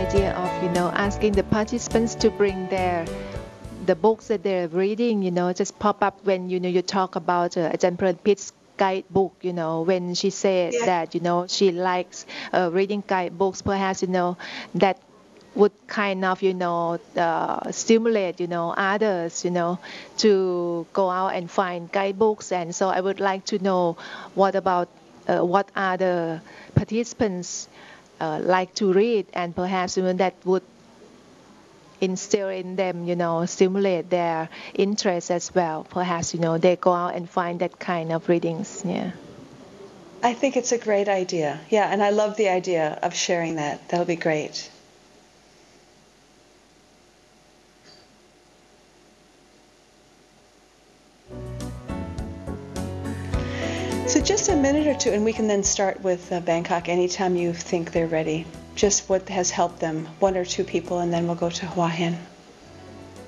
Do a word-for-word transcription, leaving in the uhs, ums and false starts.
idea of, you know, asking the participants to bring their the books that they're reading, you know, just pop up when, you know, you talk about uh, Ajahn Pranpit's guidebook, you know, when she said Yeah. that, you know, she likes uh, reading guidebooks, perhaps, you know, that would kind of, you know, uh, stimulate, you know, others, you know, to go out and find guidebooks. And so I would like to know what about uh, what other participants uh, like to read, and perhaps, you know, that would instill in them, you know, stimulate their interest as well. Perhaps, you know, they go out and find that kind of readings. Yeah. I think it's a great idea. Yeah, and I love the idea of sharing that. That'll be great. So just a minute or two, and we can then start with uh, Bangkok anytime you think they're ready. Just what has helped them, one or two people, and then we'll go to Hua Hin.